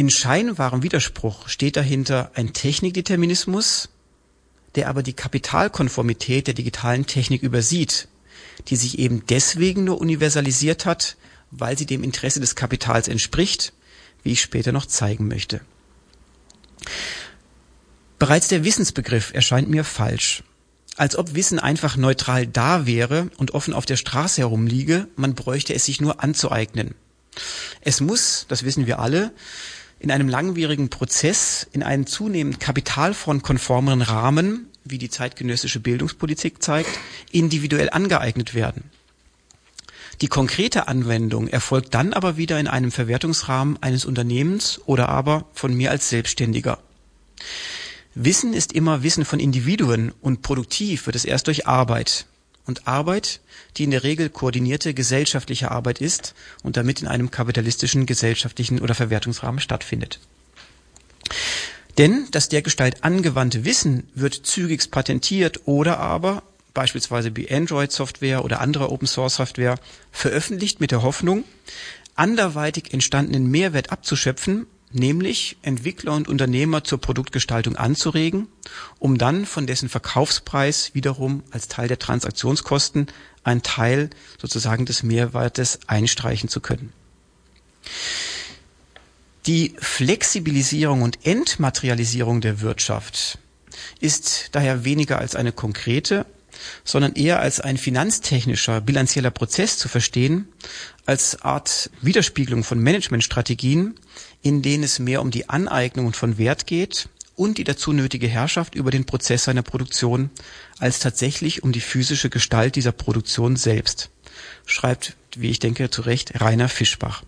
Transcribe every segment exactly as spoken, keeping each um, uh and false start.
In scheinbarem Widerspruch steht dahinter ein Technikdeterminismus, der aber die Kapitalkonformität der digitalen Technik übersieht, die sich eben deswegen nur universalisiert hat, weil sie dem Interesse des Kapitals entspricht, wie ich später noch zeigen möchte. Bereits der Wissensbegriff erscheint mir falsch. Als ob Wissen einfach neutral da wäre und offen auf der Straße herumliege, man bräuchte es sich nur anzueignen. Es muss, das wissen wir alle, in einem langwierigen Prozess, in einen zunehmend kapitalfondskonformeren Rahmen, wie die zeitgenössische Bildungspolitik zeigt, individuell angeeignet werden. Die konkrete Anwendung erfolgt dann aber wieder in einem Verwertungsrahmen eines Unternehmens oder aber von mir als Selbstständiger. Wissen ist immer Wissen von Individuen und produktiv wird es erst durch Arbeit. Und Arbeit, die in der Regel koordinierte gesellschaftliche Arbeit ist und damit in einem kapitalistischen, gesellschaftlichen oder Verwertungsrahmen stattfindet. Denn das dergestalt angewandte Wissen wird zügigst patentiert oder aber, beispielsweise wie Android-Software oder andere Open-Source-Software, veröffentlicht mit der Hoffnung, anderweitig entstandenen Mehrwert abzuschöpfen, nämlich Entwickler und Unternehmer zur Produktgestaltung anzuregen, um dann von dessen Verkaufspreis wiederum als Teil der Transaktionskosten einen Teil sozusagen des Mehrwertes einstreichen zu können. Die Flexibilisierung und Entmaterialisierung der Wirtschaft ist daher weniger als eine konkrete, sondern eher als ein finanztechnischer, bilanzieller Prozess zu verstehen, als Art Widerspiegelung von Managementstrategien, in denen es mehr um die Aneignung von Wert geht und die dazu nötige Herrschaft über den Prozess seiner Produktion, als tatsächlich um die physische Gestalt dieser Produktion selbst, schreibt, wie ich denke, zu Recht Rainer Fischbach.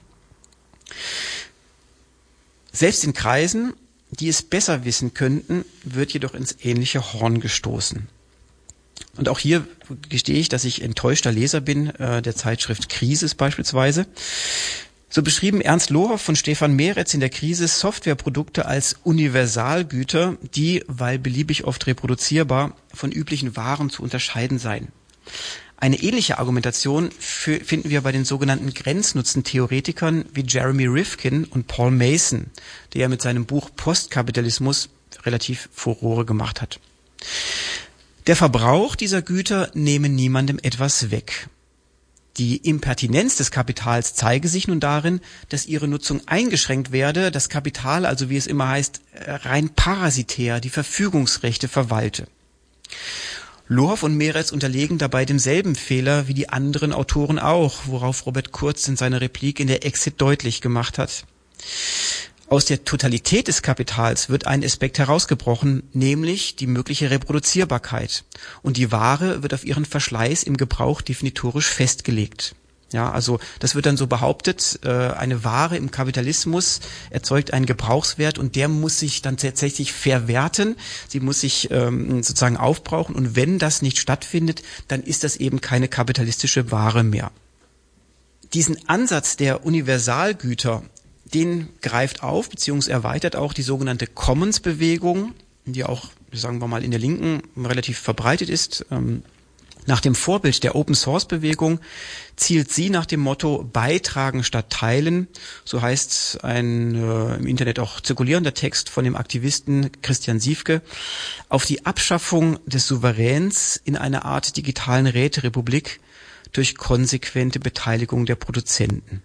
Selbst in Kreisen, die es besser wissen könnten, wird jedoch ins ähnliche Horn gestoßen. Und auch hier gestehe ich, dass ich enttäuschter Leser bin, äh, der Zeitschrift Krisis beispielsweise. So beschrieben Ernst Lohoff und Stefan Meretz in der Krise Softwareprodukte als Universalgüter, die, weil beliebig oft reproduzierbar, von üblichen Waren zu unterscheiden seien. Eine ähnliche Argumentation für, finden wir bei den sogenannten Grenznutzen-Theoretikern wie Jeremy Rifkin und Paul Mason, der ja mit seinem Buch Postkapitalismus relativ Furore gemacht hat. Der Verbrauch dieser Güter nehme niemandem etwas weg. Die Impertinenz des Kapitals zeige sich nun darin, dass ihre Nutzung eingeschränkt werde, das Kapital, also wie es immer heißt, rein parasitär die Verfügungsrechte verwalte. Lohoff und Meretz unterlegen dabei demselben Fehler wie die anderen Autoren auch, worauf Robert Kurz in seiner Replik in der Exit deutlich gemacht hat. Aus der Totalität des Kapitals wird ein Aspekt herausgebrochen, nämlich die mögliche Reproduzierbarkeit. Und die Ware wird auf ihren Verschleiß im Gebrauch definitorisch festgelegt. Ja, also das wird dann so behauptet, äh, eine Ware im Kapitalismus erzeugt einen Gebrauchswert und der muss sich dann tatsächlich verwerten, sie muss sich ähm, sozusagen aufbrauchen und wenn das nicht stattfindet, dann ist das eben keine kapitalistische Ware mehr. Diesen Ansatz der Universalgüter, den greift auf bzw. erweitert auch die sogenannte Commons-Bewegung, die auch, sagen wir mal, in der Linken relativ verbreitet ist. Nach dem Vorbild der Open-Source-Bewegung zielt sie nach dem Motto Beitragen statt Teilen, so heißt ein äh, im Internet auch zirkulierender Text von dem Aktivisten Christian Siefke, auf die Abschaffung des Souveräns in einer Art digitalen Räterepublik durch konsequente Beteiligung der Produzenten.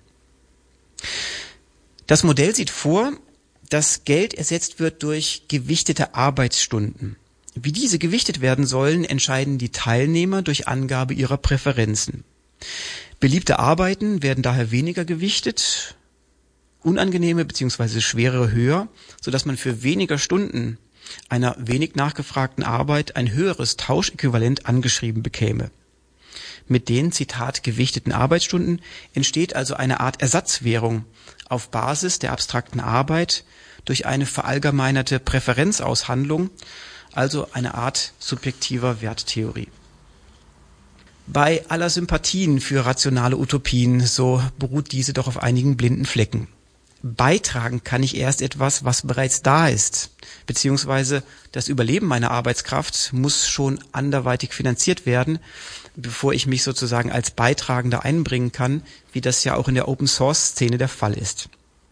Das Modell sieht vor, dass Geld ersetzt wird durch gewichtete Arbeitsstunden. Wie diese gewichtet werden sollen, entscheiden die Teilnehmer durch Angabe ihrer Präferenzen. Beliebte Arbeiten werden daher weniger gewichtet, unangenehme bzw. schwerere höher, sodass man für weniger Stunden einer wenig nachgefragten Arbeit ein höheres Tauschäquivalent angeschrieben bekäme. Mit den, Zitat, gewichteten Arbeitsstunden entsteht also eine Art Ersatzwährung auf Basis der abstrakten Arbeit durch eine verallgemeinerte Präferenzaushandlung, also eine Art subjektiver Werttheorie. Bei aller Sympathien für rationale Utopien, so beruht diese doch auf einigen blinden Flecken. Beitragen kann ich erst etwas, was bereits da ist, beziehungsweise das Überleben meiner Arbeitskraft muss schon anderweitig finanziert werden, bevor ich mich sozusagen als Beitragender einbringen kann, wie das ja auch in der Open-Source-Szene der Fall ist.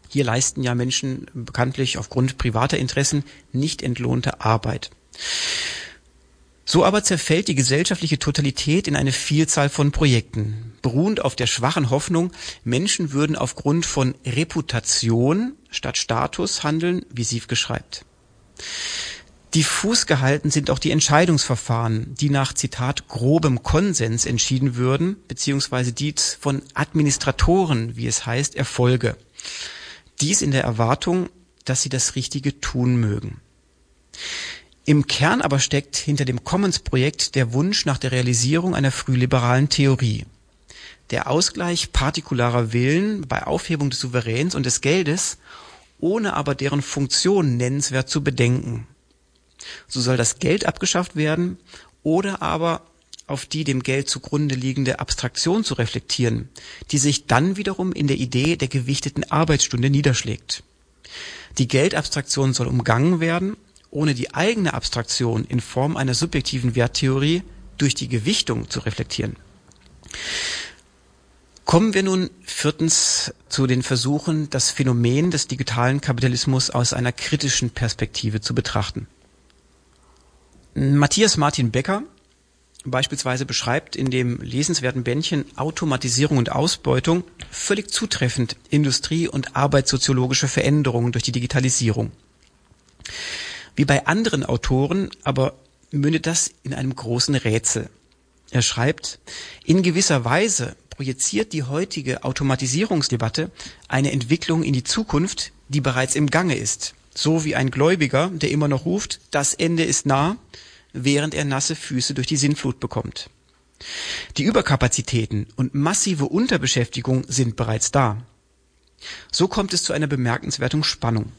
Hier leisten ja Menschen bekanntlich aufgrund privater Interessen nicht entlohnte Arbeit. So aber zerfällt die gesellschaftliche Totalität in eine Vielzahl von Projekten, beruhend auf der schwachen Hoffnung, Menschen würden aufgrund von Reputation statt Status handeln, wie Siefke schreibt. Diffus gehalten sind auch die Entscheidungsverfahren, die nach, Zitat, grobem Konsens entschieden würden, beziehungsweise die von Administratoren, wie es heißt, erfolge. Dies in der Erwartung, dass sie das Richtige tun mögen. Im Kern aber steckt hinter dem Commons-Projekt der Wunsch nach der Realisierung einer frühliberalen Theorie. Der Ausgleich partikularer Willen bei Aufhebung des Souveräns und des Geldes, ohne aber deren Funktion nennenswert zu bedenken. So soll das Geld abgeschafft werden oder aber auf die dem Geld zugrunde liegende Abstraktion zu reflektieren, die sich dann wiederum in der Idee der gewichteten Arbeitsstunde niederschlägt. Die Geldabstraktion soll umgangen werden, ohne die eigene Abstraktion in Form einer subjektiven Werttheorie durch die Gewichtung zu reflektieren. Kommen wir nun viertens zu den Versuchen, das Phänomen des digitalen Kapitalismus aus einer kritischen Perspektive zu betrachten. Matthias Martin Becker beispielsweise beschreibt in dem lesenswerten Bändchen Automatisierung und Ausbeutung völlig zutreffend Industrie- und arbeitssoziologische Veränderungen durch die Digitalisierung. Wie bei anderen Autoren aber mündet das in einem großen Rätsel. Er schreibt, in gewisser Weise projiziert die heutige Automatisierungsdebatte eine Entwicklung in die Zukunft, die bereits im Gange ist. So wie ein Gläubiger, der immer noch ruft, das Ende ist nah, während er nasse Füße durch die Sintflut bekommt. Die Überkapazitäten und massive Unterbeschäftigung sind bereits da. So kommt es zu einer bemerkenswerten Spannung.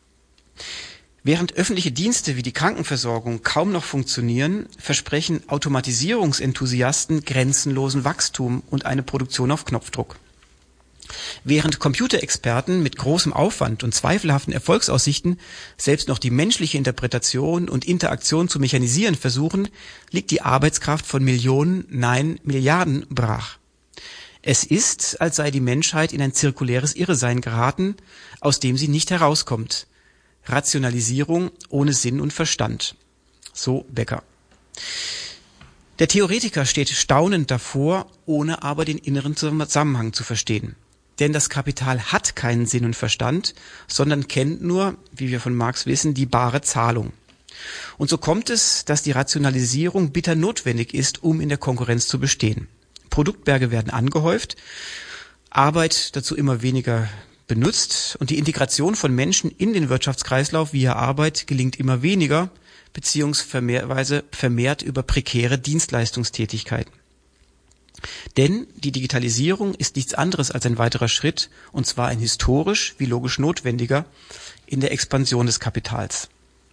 Während öffentliche Dienste wie die Krankenversorgung kaum noch funktionieren, versprechen Automatisierungsenthusiasten grenzenlosen Wachstum und eine Produktion auf Knopfdruck. Während Computerexperten mit großem Aufwand und zweifelhaften Erfolgsaussichten selbst noch die menschliche Interpretation und Interaktion zu mechanisieren versuchen, liegt die Arbeitskraft von Millionen, nein, Milliarden brach. Es ist, als sei die Menschheit in ein zirkuläres Irrsein geraten, aus dem sie nicht herauskommt. Rationalisierung ohne Sinn und Verstand. So Becker. Der Theoretiker steht staunend davor, ohne aber den inneren Zusammenhang zu verstehen. Denn das Kapital hat keinen Sinn und Verstand, sondern kennt nur, wie wir von Marx wissen, die bare Zahlung. Und so kommt es, dass die Rationalisierung bitter notwendig ist, um in der Konkurrenz zu bestehen. Produktberge werden angehäuft, Arbeit dazu immer weniger benutzt und die Integration von Menschen in den Wirtschaftskreislauf via Arbeit gelingt immer weniger, beziehungsweise vermehrt über prekäre Dienstleistungstätigkeiten. Denn die Digitalisierung ist nichts anderes als ein weiterer Schritt, und zwar ein historisch wie logisch notwendiger, in der Expansion des Kapitals.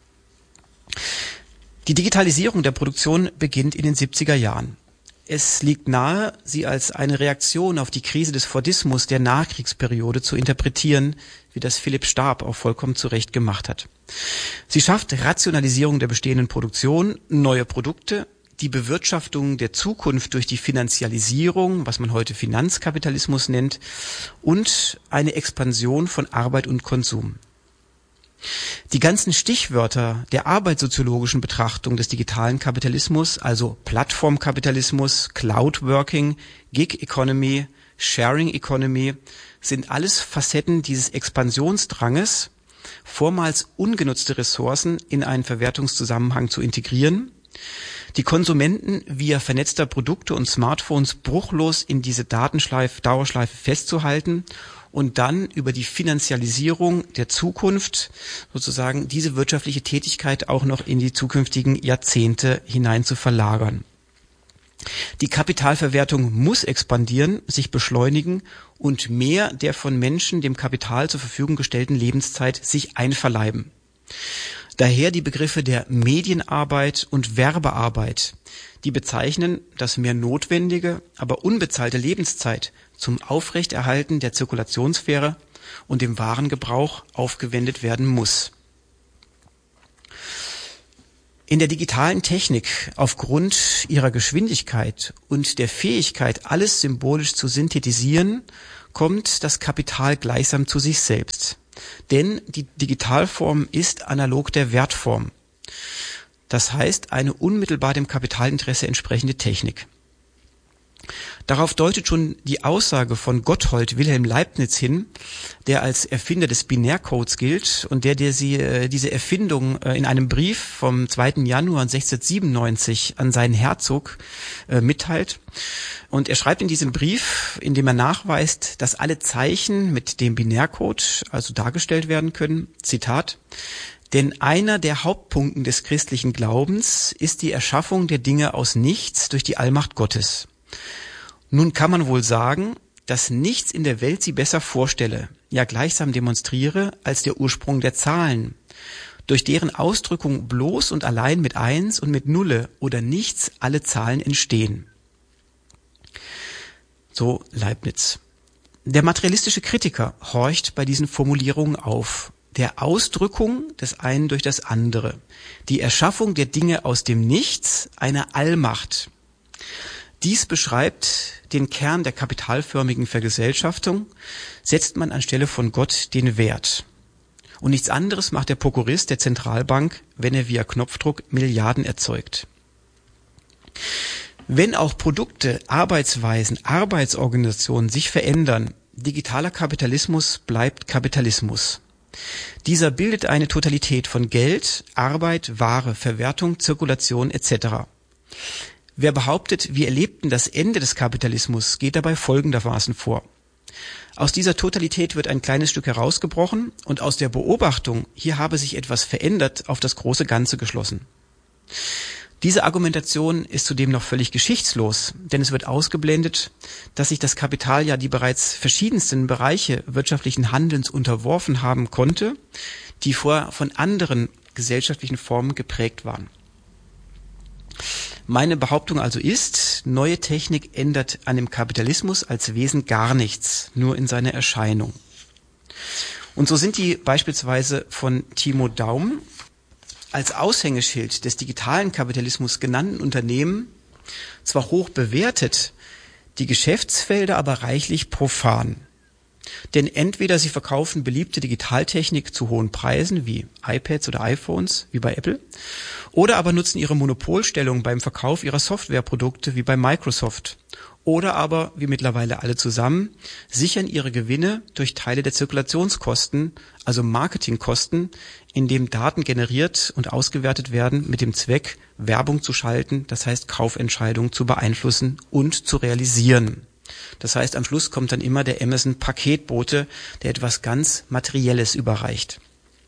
Die Digitalisierung der Produktion beginnt in den siebziger Jahren. Es liegt nahe, sie als eine Reaktion auf die Krise des Fordismus der Nachkriegsperiode zu interpretieren, wie das Philipp Starb auch vollkommen zu Recht gemacht hat. Sie schafft Rationalisierung der bestehenden Produktion, neue Produkte, die Bewirtschaftung der Zukunft durch die Finanzialisierung, was man heute Finanzkapitalismus nennt, und eine Expansion von Arbeit und Konsum. Die ganzen Stichwörter der arbeitssoziologischen Betrachtung des digitalen Kapitalismus, also Plattformkapitalismus, Cloud-Working, Gig-Economy, Sharing-Economy, sind alles Facetten dieses Expansionsdranges, vormals ungenutzte Ressourcen in einen Verwertungszusammenhang zu integrieren, die Konsumenten via vernetzter Produkte und Smartphones bruchlos in diese Datenschleife, Dauerschleife festzuhalten und dann über die Finanzialisierung der Zukunft sozusagen diese wirtschaftliche Tätigkeit auch noch in die zukünftigen Jahrzehnte hinein zu verlagern. Die Kapitalverwertung muss expandieren, sich beschleunigen und mehr der von Menschen dem Kapital zur Verfügung gestellten Lebenszeit sich einverleiben. Daher die Begriffe der Medienarbeit und Werbearbeit, die bezeichnen, dass mehr notwendige, aber unbezahlte Lebenszeit zum Aufrechterhalten der Zirkulationssphäre und dem Warengebrauch aufgewendet werden muss. In der digitalen Technik, aufgrund ihrer Geschwindigkeit und der Fähigkeit, alles symbolisch zu synthetisieren, kommt das Kapital gleichsam zu sich selbst. Denn die Digitalform ist analog der Wertform. Das heißt, eine unmittelbar dem Kapitalinteresse entsprechende Technik. Darauf deutet schon die Aussage von Gotthold Wilhelm Leibniz hin, der als Erfinder des Binärcodes gilt und der, der sie, äh, diese Erfindung äh, in einem Brief vom zweiten Januar sechzehnhundertsiebenundneunzig an seinen Herzog äh, mitteilt. Und er schreibt in diesem Brief, in dem er nachweist, dass alle Zeichen mit dem Binärcode also dargestellt werden können, Zitat: Denn einer der Hauptpunkten des christlichen Glaubens ist die Erschaffung der Dinge aus nichts durch die Allmacht Gottes. Nun kann man wohl sagen, dass nichts in der Welt sie besser vorstelle, ja gleichsam demonstriere, als der Ursprung der Zahlen, durch deren Ausdrückung bloß und allein mit Eins und mit Nulle oder nichts alle Zahlen entstehen. So Leibniz. Der materialistische Kritiker horcht bei diesen Formulierungen auf. Der Ausdrückung des einen durch das andere. Die Erschaffung der Dinge aus dem Nichts, einer Allmacht. Dies beschreibt den Kern der kapitalförmigen Vergesellschaftung, setzt man anstelle von Gott den Wert. Und nichts anderes macht der Prokurist der Zentralbank, wenn er via Knopfdruck Milliarden erzeugt. Wenn auch Produkte, Arbeitsweisen, Arbeitsorganisationen sich verändern, digitaler Kapitalismus bleibt Kapitalismus. Dieser bildet eine Totalität von Geld, Arbeit, Ware, Verwertung, Zirkulation et cetera. Wer behauptet, wir erlebten das Ende des Kapitalismus, geht dabei folgendermaßen vor. Aus dieser Totalität wird ein kleines Stück herausgebrochen und aus der Beobachtung, hier habe sich etwas verändert, auf das große Ganze geschlossen. Diese Argumentation ist zudem noch völlig geschichtslos, denn es wird ausgeblendet, dass sich das Kapital ja die bereits verschiedensten Bereiche wirtschaftlichen Handelns unterworfen haben konnte, die vorher von anderen gesellschaftlichen Formen geprägt waren. Meine Behauptung also ist, neue Technik ändert an dem Kapitalismus als Wesen gar nichts, nur in seiner Erscheinung. Und so sind die beispielsweise von Timo Daum als Aushängeschild des digitalen Kapitalismus genannten Unternehmen zwar hoch bewertet, die Geschäftsfelder aber reichlich profan. Denn entweder sie verkaufen beliebte Digitaltechnik zu hohen Preisen wie iPads oder iPhones, wie bei Apple, oder aber nutzen ihre Monopolstellung beim Verkauf ihrer Softwareprodukte wie bei Microsoft. Oder aber, wie mittlerweile alle zusammen, sichern ihre Gewinne durch Teile der Zirkulationskosten, also Marketingkosten, indem Daten generiert und ausgewertet werden mit dem Zweck, Werbung zu schalten, das heißt Kaufentscheidungen zu beeinflussen und zu realisieren. Das heißt, am Schluss kommt dann immer der Amazon-Paketbote, der etwas ganz Materielles überreicht.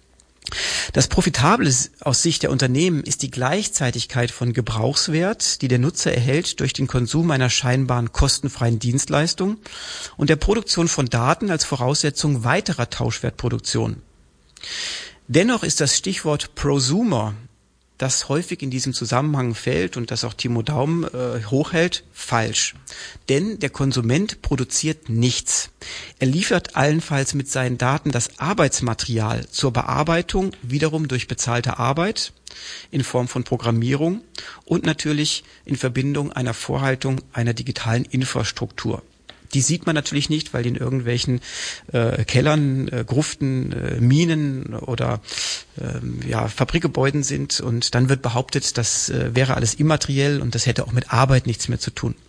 Das Profitable aus Sicht der Unternehmen ist die Gleichzeitigkeit von Gebrauchswert, die der Nutzer erhält durch den Konsum einer scheinbaren kostenfreien Dienstleistung und der Produktion von Daten als Voraussetzung weiterer Tauschwertproduktion. Dennoch ist das Stichwort Prosumer, das häufig in diesem Zusammenhang fällt und das auch Timo Daum äh, hochhält, falsch. Denn der Konsument produziert nichts. Er liefert allenfalls mit seinen Daten das Arbeitsmaterial zur Bearbeitung, wiederum durch bezahlte Arbeit in Form von Programmierung und natürlich in Verbindung einer Vorhaltung einer digitalen Infrastruktur. Die sieht man natürlich nicht, weil die in irgendwelchen äh, Kellern, äh, Gruften, äh, Minen oder äh, ja, Fabrikgebäuden sind. Und dann wird behauptet, das äh, wäre alles immateriell und das hätte auch mit Arbeit nichts mehr zu tun.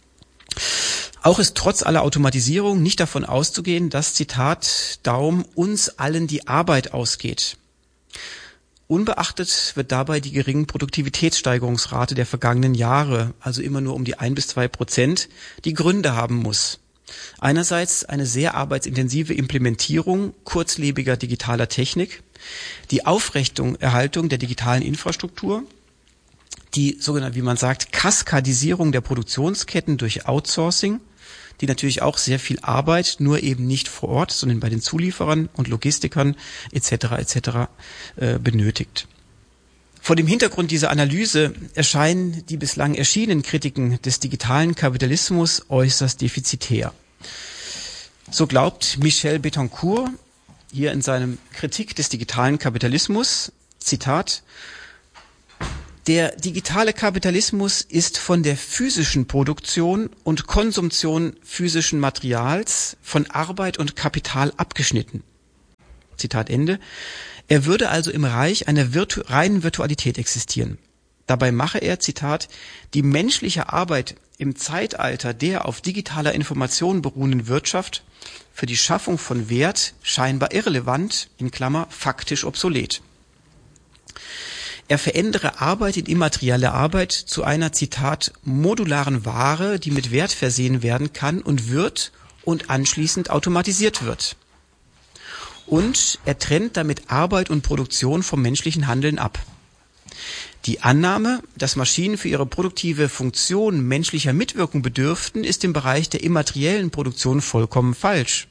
Auch ist trotz aller Automatisierung nicht davon auszugehen, dass, Zitat Daum, uns allen die Arbeit ausgeht. Unbeachtet wird dabei die geringen Produktivitätssteigerungsrate der vergangenen Jahre, also immer nur um die ein bis zwei Prozent, die Gründe haben muss. Einerseits eine sehr arbeitsintensive Implementierung kurzlebiger digitaler Technik, die Aufrechtung, Erhaltung der digitalen Infrastruktur, die sogenannte, wie man sagt, Kaskadisierung der Produktionsketten durch Outsourcing, die natürlich auch sehr viel Arbeit, nur eben nicht vor Ort, sondern bei den Zulieferern und Logistikern et cetera et cetera äh, benötigt. Vor dem Hintergrund dieser Analyse erscheinen die bislang erschienenen Kritiken des digitalen Kapitalismus äußerst defizitär. So glaubt Michel Betancourt hier in seinem Kritik des digitalen Kapitalismus, Zitat, Der digitale Kapitalismus ist von der physischen Produktion und Konsumption physischen Materials, von Arbeit und Kapital abgeschnitten. Zitat Ende. Er würde also im Reich einer virtu- reinen Virtualität existieren. Dabei mache er, Zitat, die menschliche Arbeit im Zeitalter der auf digitaler Information beruhenden Wirtschaft für die Schaffung von Wert scheinbar irrelevant, in Klammer, faktisch obsolet. Er verändere Arbeit in immaterielle Arbeit zu einer, Zitat, modularen Ware, die mit Wert versehen werden kann und wird und anschließend automatisiert wird. Und er trennt damit Arbeit und Produktion vom menschlichen Handeln ab. Die Annahme, dass Maschinen für ihre produktive Funktion menschlicher Mitwirkung bedürften, ist im Bereich der immateriellen Produktion vollkommen falsch.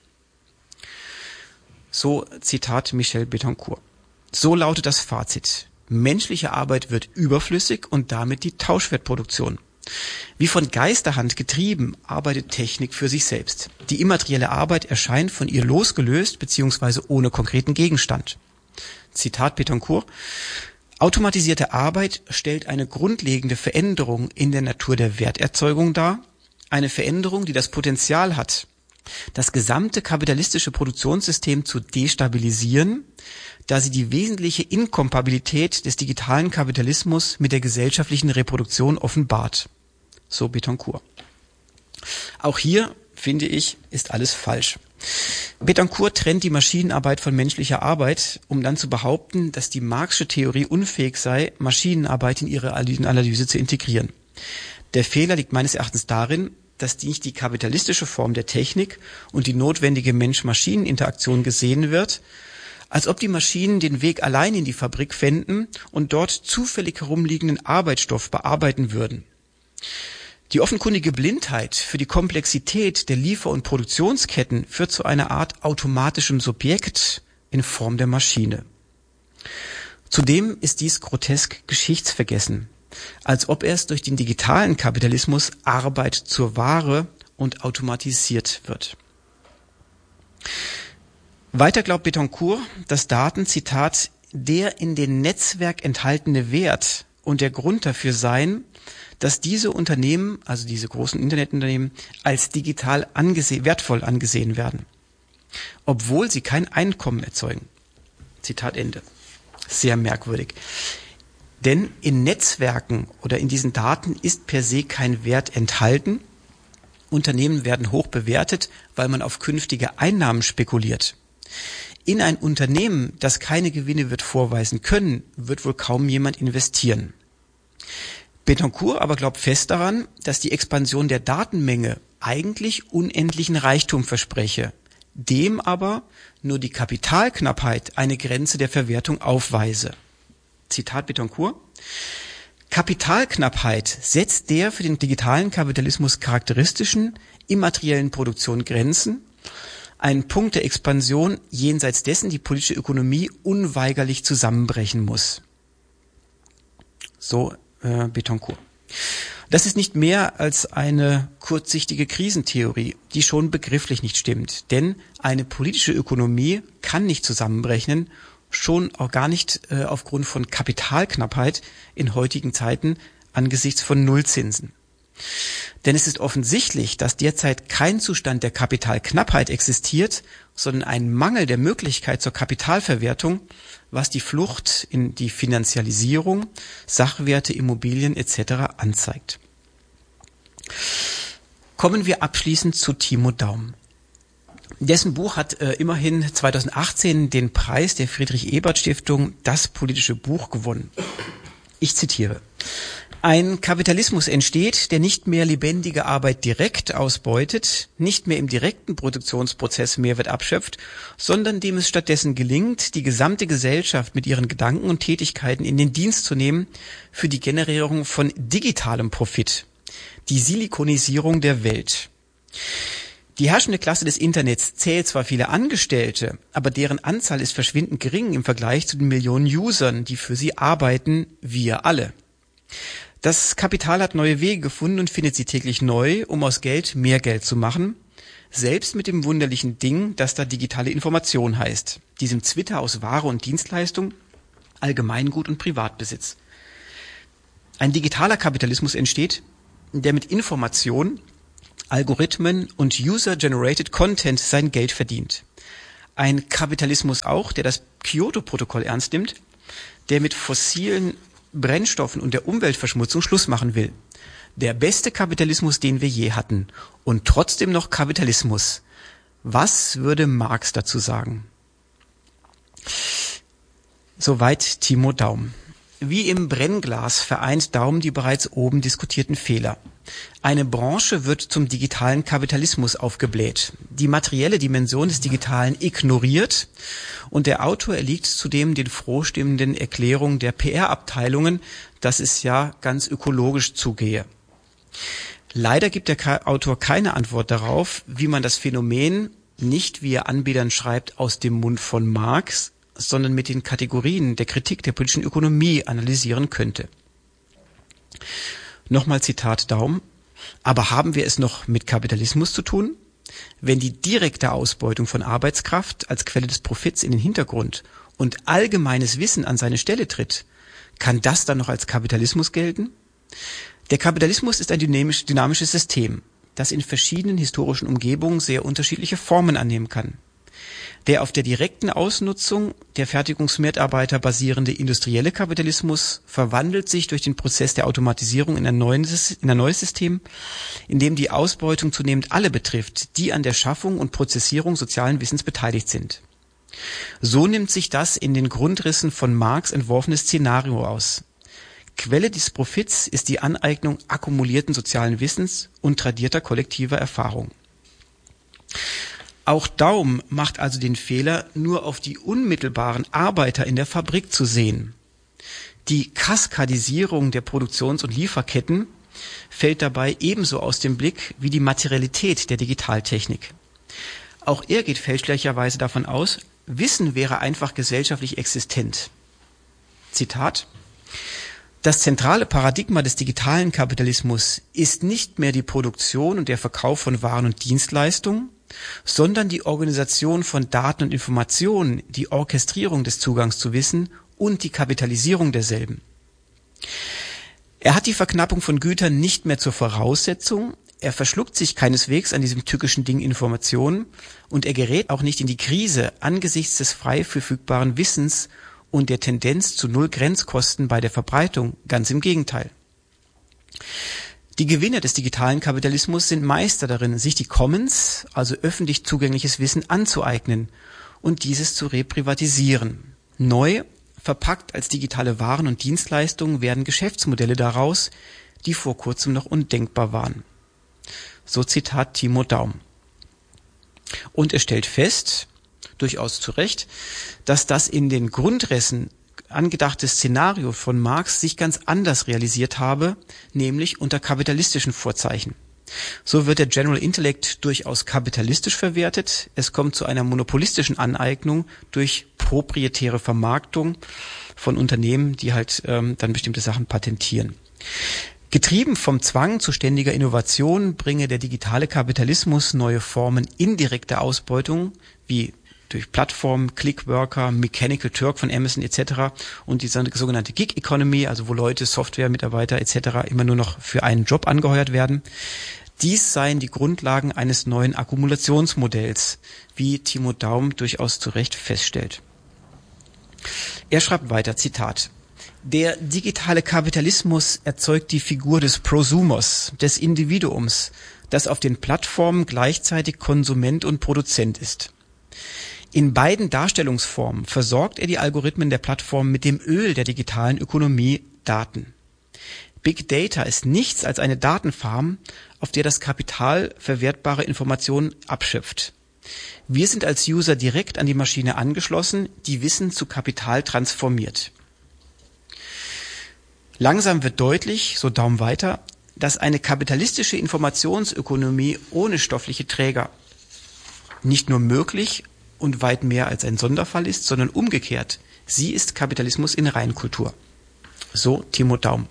So, Zitat Michel Betancourt. So lautet das Fazit. Menschliche Arbeit wird überflüssig und damit die Tauschwertproduktion. Wie von Geisterhand getrieben, arbeitet Technik für sich selbst. Die immaterielle Arbeit erscheint von ihr losgelöst bzw. ohne konkreten Gegenstand. Zitat Betancourt. Automatisierte Arbeit stellt eine grundlegende Veränderung in der Natur der Werterzeugung dar, eine Veränderung, die das Potenzial hat, das gesamte kapitalistische Produktionssystem zu destabilisieren, da sie die wesentliche Inkompatibilität des digitalen Kapitalismus mit der gesellschaftlichen Reproduktion offenbart. So Betancourt. Auch hier, finde ich, ist alles falsch. Betancourt trennt die Maschinenarbeit von menschlicher Arbeit, um dann zu behaupten, dass die Marxische Theorie unfähig sei, Maschinenarbeit in ihre Analyse zu integrieren. Der Fehler liegt meines Erachtens darin, dass nicht die kapitalistische Form der Technik und die notwendige Mensch-Maschinen-Interaktion gesehen wird, als ob die Maschinen den Weg allein in die Fabrik fänden und dort zufällig herumliegenden Arbeitsstoff bearbeiten würden. Die offenkundige Blindheit für die Komplexität der Liefer- und Produktionsketten führt zu einer Art automatischem Subjekt in Form der Maschine. Zudem ist dies grotesk geschichtsvergessen, als ob erst durch den digitalen Kapitalismus Arbeit zur Ware und automatisiert wird. Weiter glaubt Betancourt, dass Daten, Zitat, der in den Netzwerk enthaltene Wert und der Grund dafür seien, dass diese Unternehmen, also diese großen Internetunternehmen, als digital angese- wertvoll angesehen werden, obwohl sie kein Einkommen erzeugen. Zitat Ende. Sehr merkwürdig. Denn in Netzwerken oder in diesen Daten ist per se kein Wert enthalten. Unternehmen werden hoch bewertet, weil man auf künftige Einnahmen spekuliert. In ein Unternehmen, das keine Gewinne wird vorweisen können, wird wohl kaum jemand investieren. Betancourt aber glaubt fest daran, dass die Expansion der Datenmenge eigentlich unendlichen Reichtum verspreche, dem aber nur die Kapitalknappheit eine Grenze der Verwertung aufweise. Zitat Betancourt. Kapitalknappheit setzt der für den digitalen Kapitalismus charakteristischen immateriellen Produktion Grenzen, einen Punkt der Expansion, jenseits dessen die politische Ökonomie unweigerlich zusammenbrechen muss. So äh, Betancourt. Das ist nicht mehr als eine kurzsichtige Krisentheorie, die schon begrifflich nicht stimmt. Denn eine politische Ökonomie kann nicht zusammenbrechen, schon auch gar nicht äh, aufgrund von Kapitalknappheit in heutigen Zeiten angesichts von Nullzinsen. Denn es ist offensichtlich, dass derzeit kein Zustand der Kapitalknappheit existiert, sondern ein Mangel der Möglichkeit zur Kapitalverwertung, was die Flucht in die Finanzialisierung, Sachwerte, Immobilien et cetera anzeigt. Kommen wir abschließend zu Timo Daum. Dessen Buch hat äh, immerhin zweitausendachtzehn den Preis der Friedrich-Ebert-Stiftung Das politische Buch gewonnen. Ich zitiere. Ein Kapitalismus entsteht, der nicht mehr lebendige Arbeit direkt ausbeutet, nicht mehr im direkten Produktionsprozess Mehrwert abschöpft, sondern dem es stattdessen gelingt, die gesamte Gesellschaft mit ihren Gedanken und Tätigkeiten in den Dienst zu nehmen für die Generierung von digitalem Profit, die Silikonisierung der Welt. Die herrschende Klasse des Internets zählt zwar viele Angestellte, aber deren Anzahl ist verschwindend gering im Vergleich zu den Millionen Usern, die für sie arbeiten, wir alle. Das Kapital hat neue Wege gefunden und findet sie täglich neu, um aus Geld mehr Geld zu machen, selbst mit dem wunderlichen Ding, das da digitale Information heißt, diesem Zwitter aus Ware und Dienstleistung, Allgemeingut und Privatbesitz. Ein digitaler Kapitalismus entsteht, der mit Information, Algorithmen und User-Generated Content sein Geld verdient. Ein Kapitalismus auch, der das Kyoto-Protokoll ernst nimmt, der mit fossilen Brennstoffen und der Umweltverschmutzung Schluss machen will. Der beste Kapitalismus, den wir je hatten. Und trotzdem noch Kapitalismus. Was würde Marx dazu sagen? Soweit Timo Daum. Wie im Brennglas vereint Daum die bereits oben diskutierten Fehler. Eine Branche wird zum digitalen Kapitalismus aufgebläht, die materielle Dimension des Digitalen ignoriert und der Autor erliegt zudem den frohstimmenden Erklärungen der P R-Abteilungen, dass es ja ganz ökologisch zugehe. Leider gibt der Autor keine Antwort darauf, wie man das Phänomen nicht, wie er Anbietern schreibt, aus dem Mund von Marx, sondern mit den Kategorien der Kritik der politischen Ökonomie analysieren könnte. Nochmal Zitat Daum. Aber haben wir es noch mit Kapitalismus zu tun? Wenn die direkte Ausbeutung von Arbeitskraft als Quelle des Profits in den Hintergrund und allgemeines Wissen an seine Stelle tritt, kann das dann noch als Kapitalismus gelten? Der Kapitalismus ist ein dynamisch, dynamisches System, das in verschiedenen historischen Umgebungen sehr unterschiedliche Formen annehmen kann. Der auf der direkten Ausnutzung der Fertigungsmitarbeiter basierende industrielle Kapitalismus verwandelt sich durch den Prozess der Automatisierung in ein, neues, in ein neues System, in dem die Ausbeutung zunehmend alle betrifft, die an der Schaffung und Prozessierung sozialen Wissens beteiligt sind. So nimmt sich das in den Grundrissen von Marx entworfene Szenario aus. Quelle des Profits ist die Aneignung akkumulierten sozialen Wissens und tradierter kollektiver Erfahrung. Auch Daum macht also den Fehler, nur auf die unmittelbaren Arbeiter in der Fabrik zu sehen. Die Kaskadisierung der Produktions- und Lieferketten fällt dabei ebenso aus dem Blick wie die Materialität der Digitaltechnik. Auch er geht fälschlicherweise davon aus, Wissen wäre einfach gesellschaftlich existent. Zitat: Das zentrale Paradigma des digitalen Kapitalismus ist nicht mehr die Produktion und der Verkauf von Waren und Dienstleistungen, sondern die Organisation von Daten und Informationen, die Orchestrierung des Zugangs zu Wissen und die Kapitalisierung derselben. Er hat die Verknappung von Gütern nicht mehr zur Voraussetzung, er verschluckt sich keineswegs an diesem tückischen Ding Informationen und er gerät auch nicht in die Krise angesichts des frei verfügbaren Wissens und der Tendenz zu null Grenzkosten bei der Verbreitung, ganz im Gegenteil. Die Gewinner des digitalen Kapitalismus sind Meister darin, sich die Commons, also öffentlich zugängliches Wissen, anzueignen und dieses zu reprivatisieren. Neu, verpackt als digitale Waren und Dienstleistungen, werden Geschäftsmodelle daraus, die vor kurzem noch undenkbar waren. So Zitat Timo Daum. Und er stellt fest, durchaus zu Recht, dass das in den Grundrissen angedachte Szenario von Marx sich ganz anders realisiert habe, nämlich unter kapitalistischen Vorzeichen. So wird der General Intellect durchaus kapitalistisch verwertet, es kommt zu einer monopolistischen Aneignung durch proprietäre Vermarktung von Unternehmen, die halt ähm, dann bestimmte Sachen patentieren. Getrieben vom Zwang zu ständiger Innovation bringe der digitale Kapitalismus neue Formen indirekter Ausbeutung, wie durch Plattformen, Clickworker, Mechanical Turk von Amazon et cetera und die sogenannte Gig Economy, also wo Leute, Softwaremitarbeiter et cetera immer nur noch für einen Job angeheuert werden. Dies seien die Grundlagen eines neuen Akkumulationsmodells, wie Timo Daum durchaus zu Recht feststellt. Er schreibt weiter, Zitat: Der digitale Kapitalismus erzeugt die Figur des Prosumers, des Individuums, das auf den Plattformen gleichzeitig Konsument und Produzent ist. In beiden Darstellungsformen versorgt er die Algorithmen der Plattform mit dem Öl der digitalen Ökonomie, Daten. Big Data ist nichts als eine Datenfarm, auf der das Kapital verwertbare Informationen abschöpft. Wir sind als User direkt an die Maschine angeschlossen, die Wissen zu Kapital transformiert. Langsam wird deutlich, so Daum weiter, dass eine kapitalistische Informationsökonomie ohne stoffliche Träger nicht nur möglich und weit mehr als ein Sonderfall ist, sondern umgekehrt. Sie ist Kapitalismus in Reinkultur. So Timo Daum.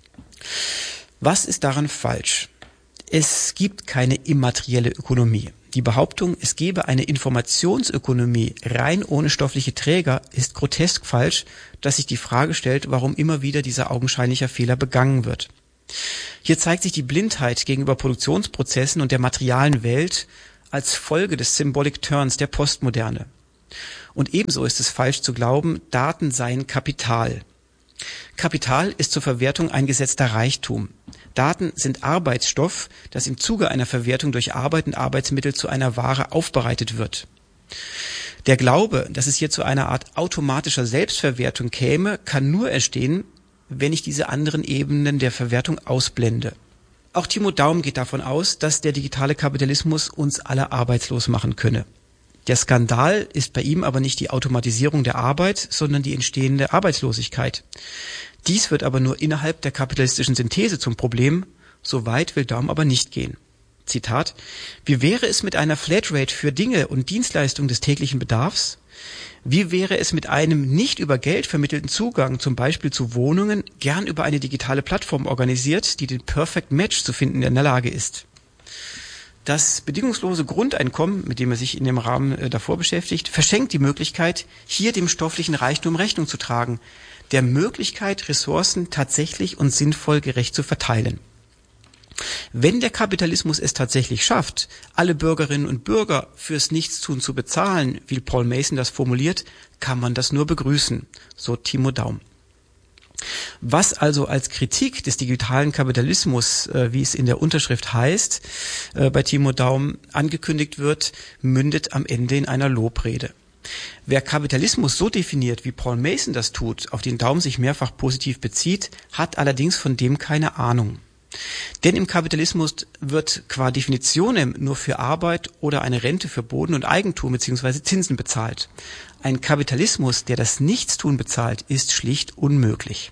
Was ist daran falsch? Es gibt keine immaterielle Ökonomie. Die Die Behauptung, es gebe eine Informationsökonomie rein ohne stoffliche Träger, ist grotesk falsch, dass sich die Frage stellt, warum immer wieder dieser augenscheinliche Fehler begangen wird. Hier zeigt sich die Blindheit gegenüber Produktionsprozessen und der materialen Welt als Folge des Symbolic Turns der Postmoderne. Und ebenso ist es falsch zu glauben, Daten seien Kapital. Kapital ist zur Verwertung eingesetzter Reichtum. Daten sind Arbeitsstoff, das im Zuge einer Verwertung durch Arbeit und Arbeitsmittel zu einer Ware aufbereitet wird. Der Glaube, dass es hier zu einer Art automatischer Selbstverwertung käme, kann nur entstehen, wenn ich diese anderen Ebenen der Verwertung ausblende. Auch Timo Daum geht davon aus, dass der digitale Kapitalismus uns alle arbeitslos machen könne. Der Skandal ist bei ihm aber nicht die Automatisierung der Arbeit, sondern die entstehende Arbeitslosigkeit. Dies wird aber nur innerhalb der kapitalistischen Synthese zum Problem, so weit will Daum aber nicht gehen. Zitat: Wie wäre es mit einer Flatrate für Dinge und Dienstleistungen des täglichen Bedarfs? Wie wäre es mit einem nicht über Geld vermittelten Zugang, zum Beispiel zu Wohnungen, gern über eine digitale Plattform organisiert, die den Perfect Match zu finden in der Lage ist? Das bedingungslose Grundeinkommen, mit dem er sich in dem Rahmen äh, davor beschäftigt, verschenkt die Möglichkeit, hier dem stofflichen Reichtum Rechnung zu tragen, der Möglichkeit, Ressourcen tatsächlich und sinnvoll gerecht zu verteilen. Wenn der Kapitalismus es tatsächlich schafft, alle Bürgerinnen und Bürger fürs Nichtstun zu bezahlen, wie Paul Mason das formuliert, kann man das nur begrüßen, so Timo Daum. Was also als Kritik des digitalen Kapitalismus, äh, wie es in der Unterschrift heißt, äh, bei Timo Daum angekündigt wird, mündet am Ende in einer Lobrede. Wer Kapitalismus so definiert, wie Paul Mason das tut, auf den Daum sich mehrfach positiv bezieht, hat allerdings von dem keine Ahnung. Denn im Kapitalismus wird qua Definitionem nur für Arbeit oder eine Rente für Boden und Eigentum bzw. Zinsen bezahlt. Ein Kapitalismus, der das Nichtstun bezahlt, ist schlicht unmöglich.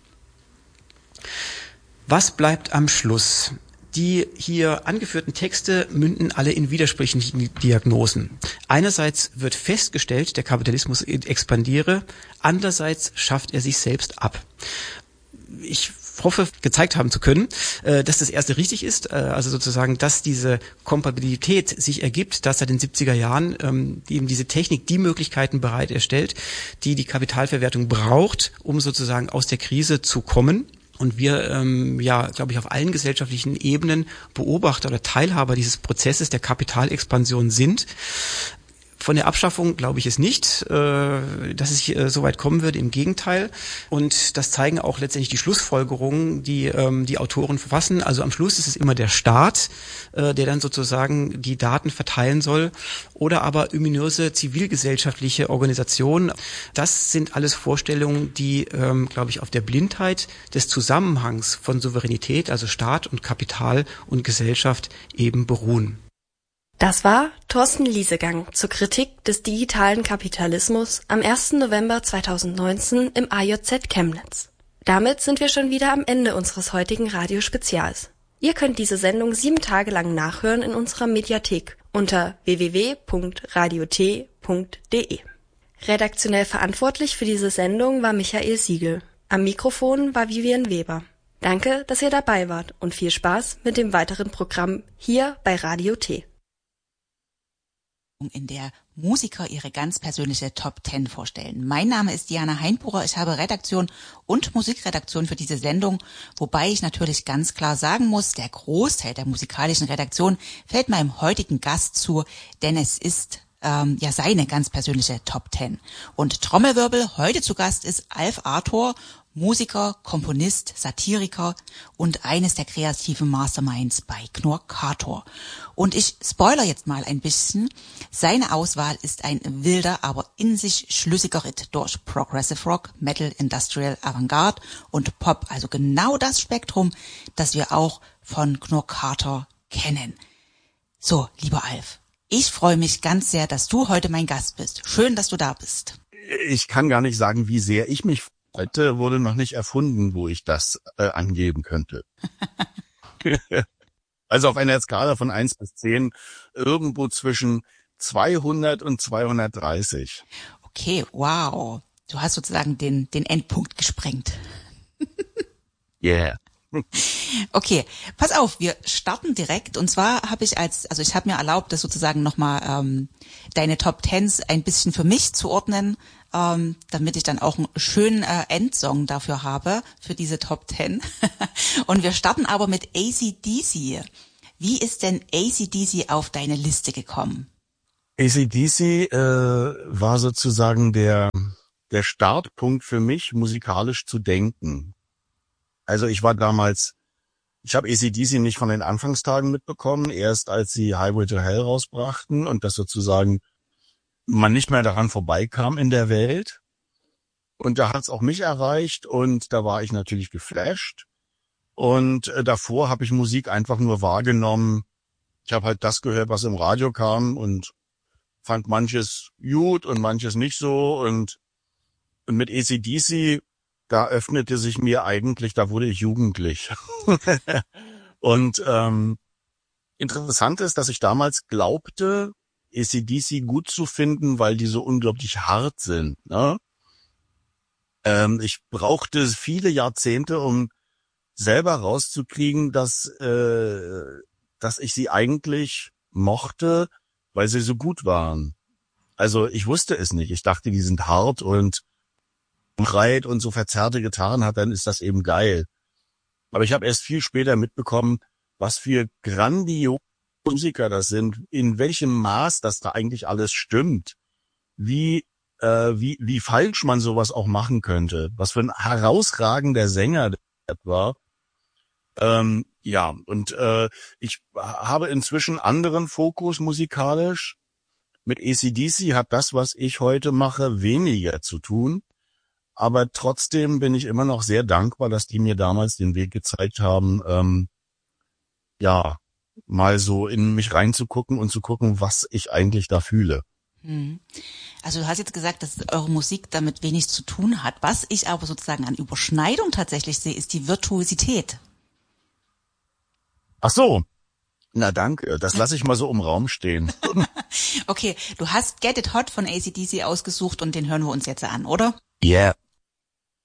Was bleibt am Schluss? Die hier angeführten Texte münden alle in widersprüchlichen Diagnosen. Einerseits wird festgestellt, der Kapitalismus expandiere, andererseits schafft er sich selbst ab. Ich hoffe, gezeigt haben zu können, dass das erste richtig ist, also sozusagen, dass diese Kompatibilität sich ergibt, dass seit den siebziger Jahren eben diese Technik die Möglichkeiten bereit erstellt, die die Kapitalverwertung braucht, um sozusagen aus der Krise zu kommen. Und wir, ähm, ja, glaube ich, auf allen gesellschaftlichen Ebenen Beobachter oder Teilhaber dieses Prozesses der Kapitalexpansion sind. Von der Abschaffung glaube ich es nicht, äh, dass es hier, äh, so weit kommen wird, im Gegenteil. Und das zeigen auch letztendlich die Schlussfolgerungen, die ähm, die Autoren verfassen. Also am Schluss ist es immer der Staat, äh, der dann sozusagen die Daten verteilen soll, oder aber ominöse zivilgesellschaftliche Organisationen. Das sind alles Vorstellungen, die, ähm, glaube ich, auf der Blindheit des Zusammenhangs von Souveränität, also Staat und Kapital und Gesellschaft eben beruhen. Das war Thorsten Liesegang zur Kritik des digitalen Kapitalismus am ersten November zweitausendneunzehn im A J Z Chemnitz. Damit sind wir schon wieder am Ende unseres heutigen Radiospezials. Ihr könnt diese Sendung sieben Tage lang nachhören in unserer Mediathek unter w w w punkt radio t punkt d e. Redaktionell verantwortlich für diese Sendung war Michael Siegel. Am Mikrofon war Vivian Weber. Danke, dass ihr dabei wart und viel Spaß mit dem weiteren Programm hier bei Radio T. In der Musiker ihre ganz persönliche Top Ten vorstellen. Mein Name ist Diana Heinpurer, ich habe Redaktion und Musikredaktion für diese Sendung, wobei ich natürlich ganz klar sagen muss, der Großteil der musikalischen Redaktion fällt meinem heutigen Gast zu, denn es ist ähm, ja seine ganz persönliche Top Ten. Und Trommelwirbel, heute zu Gast ist Alf Arthur, Musiker, Komponist, Satiriker und eines der kreativen Masterminds bei Knorkator. Und ich spoiler jetzt mal ein bisschen. Seine Auswahl ist ein wilder, aber in sich schlüssiger Ritt durch Progressive Rock, Metal, Industrial, Avantgarde und Pop. Also genau das Spektrum, das wir auch von Knorkator kennen. So, lieber Alf, ich freue mich ganz sehr, dass du heute mein Gast bist. Schön, dass du da bist. Ich kann gar nicht sagen, wie sehr ich mich freue. Heute wurde noch nicht erfunden, wo ich das äh, angeben könnte. Also auf einer Skala von eins bis zehn irgendwo zwischen zweihundert und zweihundertdreißig. Okay, wow. Du hast sozusagen den den Endpunkt gesprengt. Yeah. Okay, pass auf, wir starten direkt. Und zwar habe ich als, also ich habe mir erlaubt, das sozusagen nochmal ähm, deine Top Tens ein bisschen für mich zu ordnen, ähm, damit ich dann auch einen schönen äh, Endsong dafür habe, für diese Top Ten. Und wir starten aber mit A C D C. Wie ist denn A C D C auf deine Liste gekommen? A C D C äh, war sozusagen der der Startpunkt für mich, musikalisch zu denken. Also ich war damals, ich habe A C D C nicht von den Anfangstagen mitbekommen, erst als sie Highway to Hell rausbrachten und das sozusagen man nicht mehr daran vorbeikam in der Welt. Und da hat es auch mich erreicht und da war ich natürlich geflasht. Und äh, davor habe ich Musik einfach nur wahrgenommen. Ich habe halt das gehört, was im Radio kam und fand manches gut und manches nicht so. Und, und mit A C D C, da öffnete sich mir eigentlich, da wurde ich jugendlich. Und ähm, interessant ist, dass ich damals glaubte, A C D C gut zu finden, weil die so unglaublich hart sind. Ne? Ähm, ich brauchte viele Jahrzehnte, um selber rauszukriegen, dass äh, dass ich sie eigentlich mochte, weil sie so gut waren. Also ich wusste es nicht. Ich dachte, die sind hart und breit und so verzerrte Gitarren hat, dann ist das eben geil. Aber ich habe erst viel später mitbekommen, was für grandiose Musiker das sind, in welchem Maß das da eigentlich alles stimmt, wie äh, wie wie falsch man sowas auch machen könnte, was für ein herausragender Sänger der war. Ähm, ja, und äh, ich habe inzwischen anderen Fokus musikalisch. Mit A C D C hat das, was ich heute mache, weniger zu tun. Aber trotzdem bin ich immer noch sehr dankbar, dass die mir damals den Weg gezeigt haben, ähm, ja, mal so in mich reinzugucken und zu gucken, was ich eigentlich da fühle. Also du hast jetzt gesagt, dass eure Musik damit wenig zu tun hat. Was ich aber sozusagen an Überschneidung tatsächlich sehe, ist die Virtuosität. Ach so. Na danke, das lasse ich mal so im Raum stehen. Okay, du hast Get It Hot von A C D C ausgesucht und den hören wir uns jetzt an, oder? Yeah.